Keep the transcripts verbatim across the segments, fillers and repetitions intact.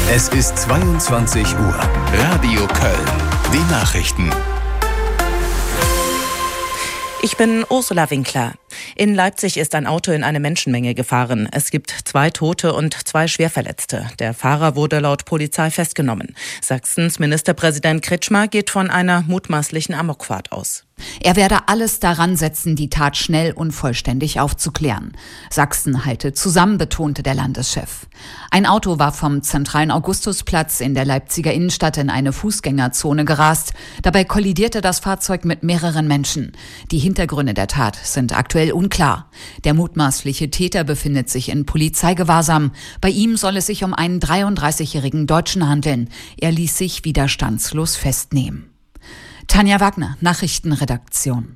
Es ist zweiundzwanzig Uhr. Radio Köln. Die Nachrichten. Ich bin Ursula Winkler. In Leipzig ist ein Auto in eine Menschenmenge gefahren. Es gibt zwei Tote und zwei Schwerverletzte. Der Fahrer wurde laut Polizei festgenommen. Sachsens Ministerpräsident Kretschmer geht von einer mutmaßlichen Amokfahrt aus. Er werde alles daran setzen, die Tat schnell und vollständig aufzuklären. Sachsen halte zusammen, betonte der Landeschef. Ein Auto war vom zentralen Augustusplatz in der Leipziger Innenstadt in eine Fußgängerzone gerast. Dabei kollidierte das Fahrzeug mit mehreren Menschen. Die Hintergründe der Tat sind aktuell unklar. Der mutmaßliche Täter befindet sich in Polizeigewahrsam. Bei ihm soll es sich um einen dreiunddreißigjährigen Deutschen handeln. Er ließ sich widerstandslos festnehmen. Tanja Wagner, Nachrichtenredaktion.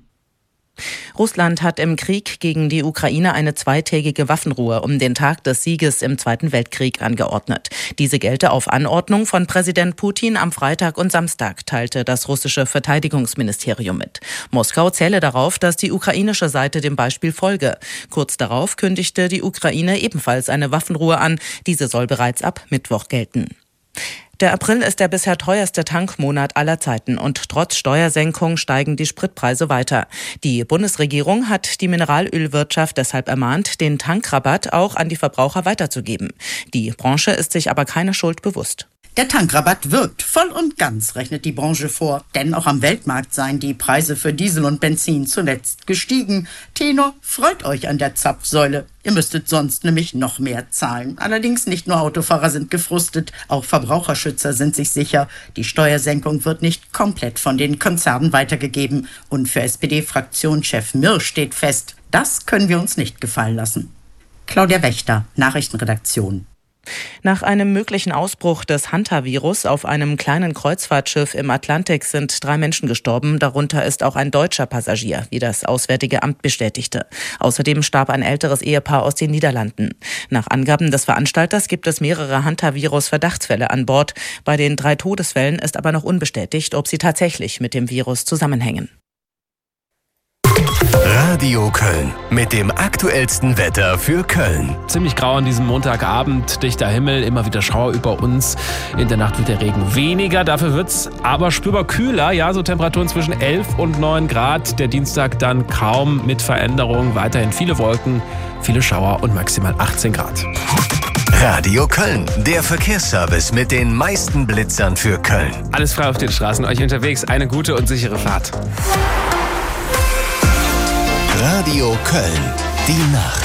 Russland hat im Krieg gegen die Ukraine eine zweitägige Waffenruhe um den Tag des Sieges im Zweiten Weltkrieg angeordnet. Diese gelte auf Anordnung von Präsident Putin am Freitag und Samstag, teilte das russische Verteidigungsministerium mit. Moskau zähle darauf, dass die ukrainische Seite dem Beispiel folge. Kurz darauf kündigte die Ukraine ebenfalls eine Waffenruhe an. Diese soll bereits ab Mittwoch gelten. Der April ist der bisher teuerste Tankmonat aller Zeiten und trotz Steuersenkung steigen die Spritpreise weiter. Die Bundesregierung hat die Mineralölwirtschaft deshalb ermahnt, den Tankrabatt auch an die Verbraucher weiterzugeben. Die Branche ist sich aber keine Schuld bewusst. Der Tankrabatt wirkt voll und ganz, rechnet die Branche vor. Denn auch am Weltmarkt seien die Preise für Diesel und Benzin zuletzt gestiegen. Tenor, freut euch an der Zapfsäule. Ihr müsstet sonst nämlich noch mehr zahlen. Allerdings nicht nur Autofahrer sind gefrustet, auch Verbraucherschützer sind sich sicher. Die Steuersenkung wird nicht komplett von den Konzernen weitergegeben. Und für S P D-Fraktionschef Mirsch steht fest, das können wir uns nicht gefallen lassen. Claudia Wächter, Nachrichtenredaktion. Nach einem möglichen Ausbruch des Hantavirus auf einem kleinen Kreuzfahrtschiff im Atlantik sind drei Menschen gestorben. Darunter ist auch ein deutscher Passagier, wie das Auswärtige Amt bestätigte. Außerdem starb ein älteres Ehepaar aus den Niederlanden. Nach Angaben des Veranstalters gibt es mehrere Hantavirus-Verdachtsfälle an Bord. Bei den drei Todesfällen ist aber noch unbestätigt, ob sie tatsächlich mit dem Virus zusammenhängen. Radio Köln mit dem aktuellsten Wetter für Köln. Ziemlich grau an diesem Montagabend, dichter Himmel, immer wieder Schauer über uns. In der Nacht wird der Regen weniger, dafür wird es aber spürbar kühler. Ja, so Temperaturen zwischen elf und neun Grad. Der Dienstag dann kaum mit Veränderung. Weiterhin viele Wolken, viele Schauer und maximal achtzehn Grad. Radio Köln, der Verkehrsservice mit den meisten Blitzern für Köln. Alles frei auf den Straßen, euch unterwegs. Eine gute und sichere Fahrt. Radio Köln, die Nacht.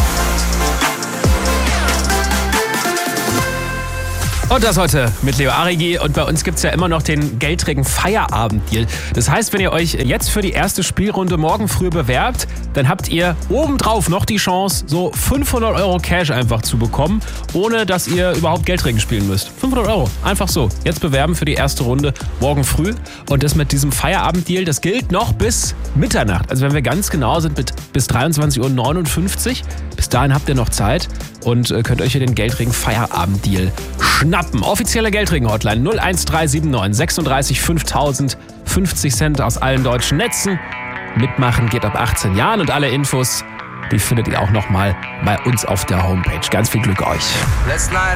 Und das heute mit Leo Arigi. Und bei uns gibt es ja immer noch den geldträgen Feierabend-Deal. Das heißt, wenn ihr euch jetzt für die erste Spielrunde morgen früh bewerbt, dann habt ihr obendrauf noch die Chance, so fünfhundert Euro Cash einfach zu bekommen, ohne dass ihr überhaupt Geldträgen spielen müsst. fünfhundert Euro, einfach so. Jetzt bewerben für die erste Runde morgen früh. Und das mit diesem Feierabend-Deal, das gilt noch bis Mitternacht. Also wenn wir ganz genau sind, mit bis dreiundzwanzig Uhr neunundfünfzig. Bis dahin habt ihr noch Zeit und könnt euch hier den geldträgen Feierabend-Deal schnappen. Offizielle Geldregen-Hotline null eins drei sieben neun sechsunddreißig fünftausend, fünfzig Cent aus allen deutschen Netzen. Mitmachen geht ab achtzehn Jahren und alle Infos, die findet ihr auch nochmal bei uns auf der Homepage. Ganz viel Glück euch.